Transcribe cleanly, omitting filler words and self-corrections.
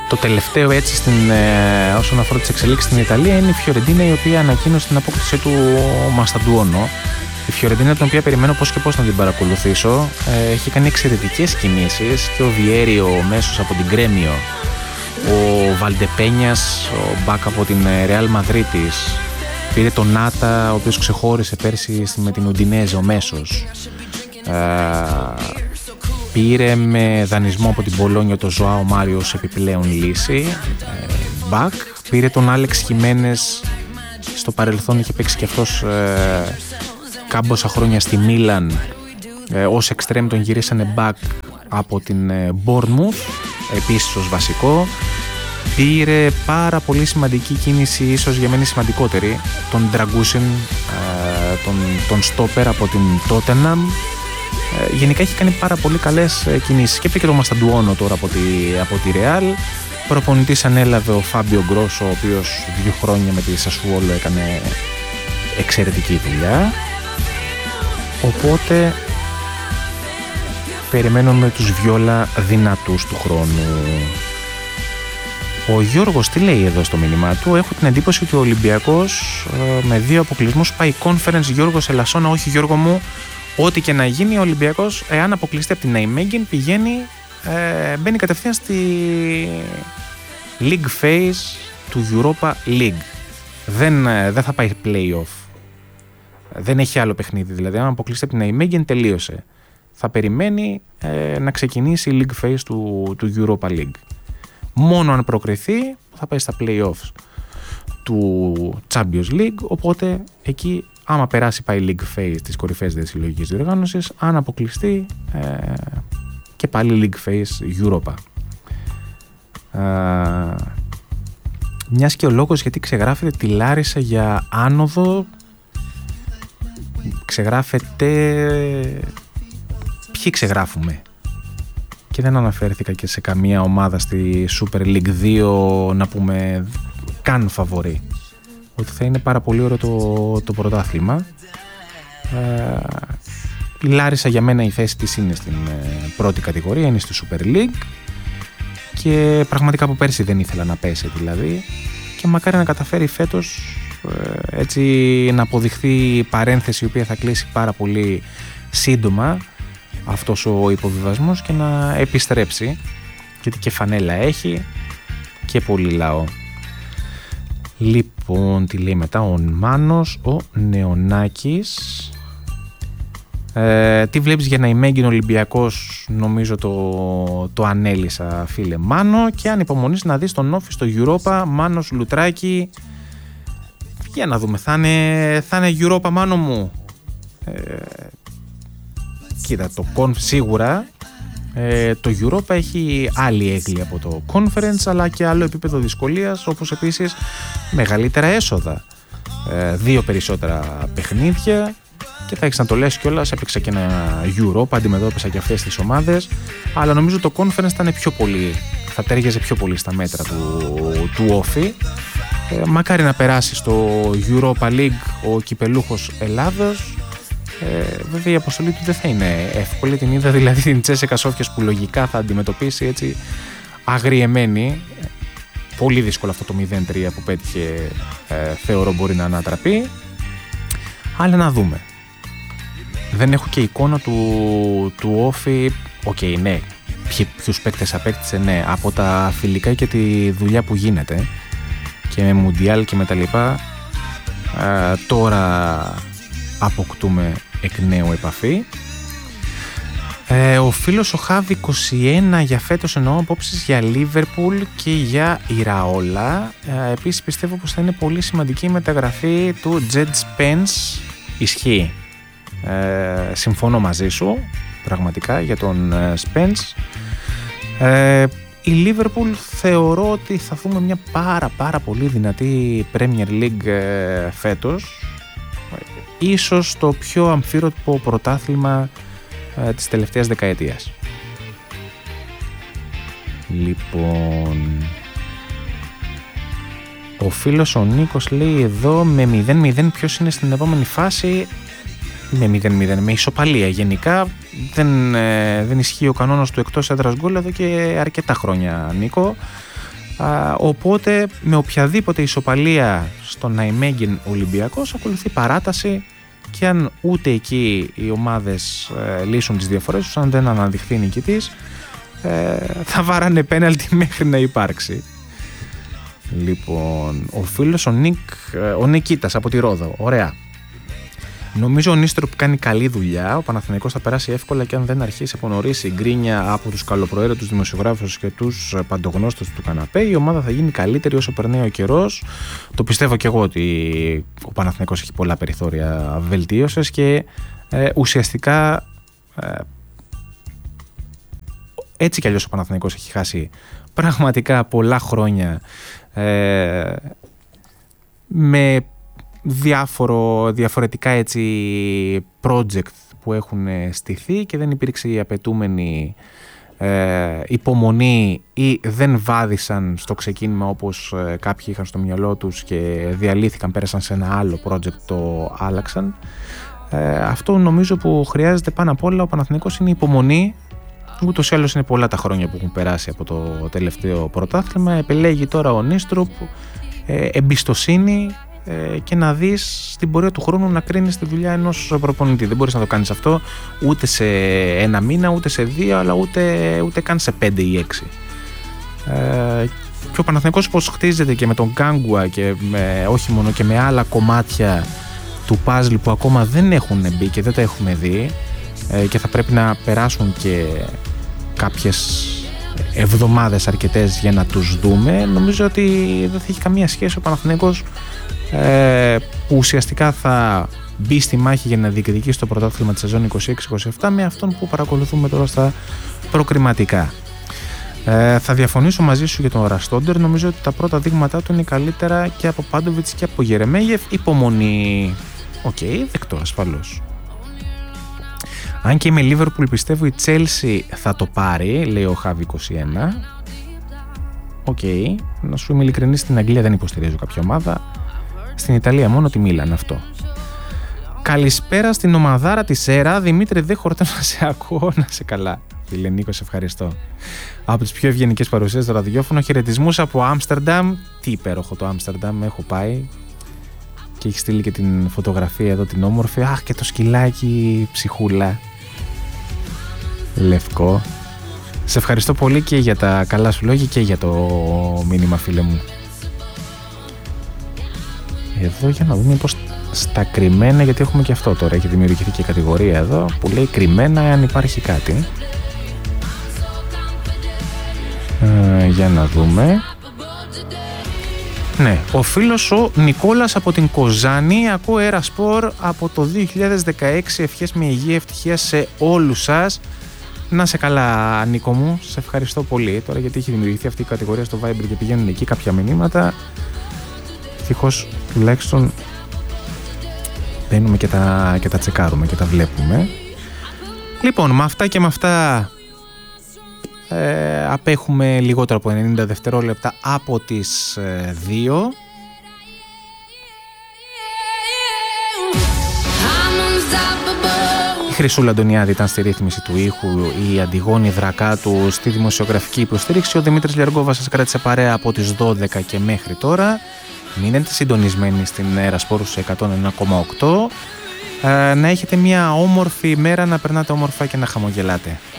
Το τελευταίο έτσι όσον αφορά τις εξελίξεις στην Ιταλία είναι η Φιωρεντίνα, η οποία ανακοίνωσε την απόκτησή του Μασταντουόνο. Η Φιωρεντίνα, την οποία περιμένω πώς και πώς να την παρακολουθήσω, έχει κάνει εξαιρετικές κινήσεις και ο Βιέριο μέσος από την Γκρέμιο, ο Βαλντεπένιας, ο μπακ από την Ρεάλ Μαδρίτης, πήρε τον Νάτα, ο οποίος ξεχώρισε πέρσι με την Ουντινέζε ο μέσος, πήρε με δανεισμό από την Πολόνια το Ζωάο Μάριο ως επιπλέον λύση, μπακ, πήρε τον Άλεξ Χιμένες, στο παρελθόν είχε παίξει και αυτός κάμποσα χρόνια στη Μίλαν, ως εξτρέμ τον γυρίσανε back από την Bournemouth, επίσης ως βασικό. Πήρε πάρα πολύ σημαντική κίνηση, ίσως για μένα σημαντικότερη, τον Dragusin, τον στόπερ από την Tottenham. Γενικά έχει κάνει πάρα πολύ καλές κινήσεις και πήγε το Μασταντουόνο τώρα από τη Real. Προπονητής ανέλαβε ο Φάμπιο Γκρόσο, ο οποίος 2 χρόνια με τη Σασουόλο έκανε εξαιρετική δουλειά. Οπότε περιμένουμε τους Βιόλα δυνατούς του χρόνου. Ο Γιώργος τι λέει εδώ στο μήνυμά του? Έχω την εντύπωση ότι ο Ολυμπιακός με 2 αποκλεισμούς πάει conference. Γιώργος Ελασσόνα, όχι Γιώργο μου, ό,τι και να γίνει ο Ολυμπιακός, εάν αποκλειστεί από την Ναϊμέγγιν, μπαίνει κατευθείαν στη League Phase του Europa League. Δεν θα πάει play-off. Δεν έχει άλλο παιχνίδι, δηλαδή αν αποκλειστεί από την Ναϊμέγγιν τελείωσε. Θα περιμένει να ξεκινήσει η League Phase του Europa League. Μόνο αν προκριθεί θα πάει στα play-offs του Champions League, οπότε εκεί άμα περάσει πάει League Phase της κορυφαίας συλλογικής διοργάνωσης, αν αποκλειστεί και πάλι League Phase Europa. Μιας και ο λόγος γιατί ξεγράφεται τη Λάρισα για άνοδο, ξεγράφεται ποιοι ξεγράφουμε, και δεν αναφέρθηκα και σε καμία ομάδα στη Super League 2 να πούμε καν φαβορί, ότι θα είναι πάρα πολύ ωραίο το πρωτάθλημα. Η Λάρισα για μένα η θέση της είναι στην πρώτη κατηγορία, είναι στη Super League και πραγματικά από πέρσι δεν ήθελα να πέσει δηλαδή, και μακάρι να καταφέρει φέτος έτσι να αποδειχθεί η παρένθεση η οποία θα κλείσει πάρα πολύ σύντομα αυτός ο υποβιβασμός και να επιστρέψει, γιατί και φανέλα έχει και πολύ λαό. Λοιπόν, τι λέει μετά ο Μάνος, ο Νεονάκης. Τι βλέπεις για να Ναϊμέγγιν Ολυμπιακός? Νομίζω το ανέλησα φίλε Μάνο, και αν υπομονείς να δεις τον Όφη στο Europa, Μάνος Λουτράκη, για να δούμε, θα είναι Europa Μάνο μου. Κοίτα, σίγουρα το Europa έχει άλλη έγκλη από το Conference, αλλά και άλλο επίπεδο δυσκολίας, όπως επίσης μεγαλύτερα έσοδα, 2 περισσότερα παιχνίδια, και θα έχεις να το λες κιόλας, έπαιξα και ένα Europa, αντιμετώπισα και αυτές τις ομάδες, αλλά νομίζω το Conference θα τέριαζε πιο πολύ στα μέτρα του Όφη. Μακάρι να περάσει στο Europa League ο κυπελούχος Ελλάδος. Βέβαια η αποστολή του δεν θα είναι εύκολη, την είδα δηλαδή την Τσέσεκα Σόφιας που λογικά θα αντιμετωπίσει έτσι αγριεμένη. Πολύ δύσκολο αυτό το 0-3 που πέτυχε, θεωρώ μπορεί να ανατραπεί, αλλά να δούμε. Δεν έχω και εικόνα του Όφη, ναι, ποιους παίκτες απέκτησε, ναι, από τα φιλικά και τη δουλειά που γίνεται και με Μουντιάλ και με τα λοιπά, τώρα αποκτούμε εκ νέου επαφή. Ο φίλος ο Χάβη 21 για φέτος εννοώ απόψεις για Λίβερπουλ και για Ιραόλα. Επίσης πιστεύω πως θα είναι πολύ σημαντική η μεταγραφή του Τζετ Σπενς. Ισχύει. Συμφωνώ μαζί σου πραγματικά για τον Σπενς. Η Λίβερπουλ θεωρώ ότι θα δούμε μια πάρα πολύ δυνατή Premier League φέτος. Ίσως το πιο αμφίροπο πρωτάθλημα της τελευταίας δεκαετίας. Λοιπόν, ο φίλος ο Νίκος λέει εδώ με 0-0 ποιος είναι στην επόμενη φάση? Με 0-0, με ισοπαλία. Γενικά δεν ισχύει ο κανόνας του εκτός έδρας γκολ εδώ και αρκετά χρόνια, Νίκο. Οπότε με οποιαδήποτε ισοπαλία στο Ναϊμέγγιν Ολυμπιακός ακολουθεί παράταση, και αν ούτε εκεί οι ομάδες λύσουν τις διαφορές τους, αν δεν αναδειχθεί νικητής, θα βάρανε πέναλτι μέχρι να υπάρξει. Λοιπόν, ο φίλος ο Νικήτας από τη Ρόδο, ωραία. Νομίζω ο Νίστροπ κάνει καλή δουλειά. Ο Παναθηναϊκός θα περάσει εύκολα, και αν δεν αρχίσει από νωρίς η γκρίνια από τους καλοπροαίρετους δημοσιογράφους και τους παντογνώστες του καναπέ, η ομάδα θα γίνει καλύτερη όσο περνάει ο καιρός. Το πιστεύω και εγώ ότι ο Παναθηναϊκός έχει πολλά περιθώρια βελτίωσης, και ουσιαστικά έτσι κι αλλιώς ο Παναθηναϊκός έχει χάσει πραγματικά πολλά χρόνια με διαφορετικά έτσι project που έχουν στηθεί, και δεν υπήρξε η απαιτούμενη υπομονή, ή δεν βάδισαν στο ξεκίνημα όπως κάποιοι είχαν στο μυαλό τους και διαλύθηκαν, πέρασαν σε ένα άλλο project, το άλλαξαν. Αυτό νομίζω που χρειάζεται πάνω απ' όλα ο Παναθηναϊκός είναι η υπομονή. Ούτως ή άλλως είναι πολλά τα χρόνια που έχουν περάσει από το τελευταίο πρωτάθλημα. Επιλέγει τώρα ο Νίστροπ, εμπιστοσύνη, και να δεις στην πορεία του χρόνου να κρίνεις τη δουλειά ενός προπονητή. Δεν μπορείς να το κάνεις αυτό ούτε σε ένα μήνα, ούτε σε 2, αλλά ούτε καν σε 5 ή 6. Και ο Παναθηναϊκός πως χτίζεται και με τον Γκάνγκουα, και όχι μόνο, και με άλλα κομμάτια του παζλ που ακόμα δεν έχουν μπει και δεν τα έχουμε δει, και θα πρέπει να περάσουν και κάποιες εβδομάδες αρκετές για να τους δούμε. Νομίζω ότι δεν θα έχει καμία σχέση ο Παναθηναϊκός, που ουσιαστικά θα μπει στη μάχη για να διεκδικήσει το πρωτάθλημα της σεζόν 26-27, με αυτόν που παρακολουθούμε τώρα στα προκριματικά. Θα διαφωνήσω μαζί σου για τον Ραστόντερ. Νομίζω ότι τα πρώτα δείγματά του είναι καλύτερα και από Πάντοβιτς και από Γερεμέγεφ. Υπομονή. Οκ, δεκτό ασφαλώς. Αν και με Λίβερπουλ πιστεύω η Chelsea θα το πάρει, λέει ο Χάβι 21. Οκ, να σου είμαι ειλικρινής, στην Αγγλία δεν υποστηρίζω κάποια ομάδα. Στην Ιταλία μόνο τη Μίλαν, αυτό. Καλησπέρα στην ομαδάρα της ΕΡΑ. Δημήτρη, δεν χορταίνω να σε ακούω. Να σε καλά. Φίλε Νίκο, σε ευχαριστώ. Από τις πιο ευγενικές παρουσίες στο ραδιόφωνο. Χαιρετισμούς από Άμστερνταμ. Τι υπέροχο το Άμστερνταμ, έχω πάει. Και έχει στείλει και την φωτογραφία εδώ την όμορφη. Αχ, και το σκυλάκι ψυχούλα. Λευκό. Σε ευχαριστώ πολύ και για τα καλά σου λόγια και για το μήνυμα, φίλε μου. Εδώ για να δούμε πως στα κρυμμένα, γιατί έχουμε και αυτό τώρα, έχει δημιουργηθεί και κατηγορία εδώ που λέει κρυμμένα αν υπάρχει κάτι. Για να δούμε. Ναι, ο φίλος ο Νικόλας από την Κοζάνη, ακούω Έρα Σπορ από το 2016, ευχές με υγεία, ευτυχία σε όλους σας. Να σε καλά, Νίκο μου, σε ευχαριστώ πολύ τώρα, γιατί έχει δημιουργηθεί αυτή η κατηγορία στο Viber και πηγαίνουν εκεί κάποια μηνύματα. Ευτυχώς τουλάχιστον μπαίνουμε και τα τσεκάρουμε και τα βλέπουμε. Λοιπόν, με αυτά και με αυτά απέχουμε λιγότερο από 90 δευτερόλεπτα από τις 2. Η Χρυσούλα Αντωνιάδη ήταν στη ρύθμιση του ήχου, η Αντιγόνη Δρακάτου στη δημοσιογραφική υποστήριξη, ο Δημήτρης Λιαργόβας σας κράτησε παρέα από τις 12 και μέχρι τώρα. Μείνετε συντονισμένοι στην Έρα Σπόρους 101,8. Να έχετε μια όμορφη μέρα, να περνάτε όμορφα και να χαμογελάτε.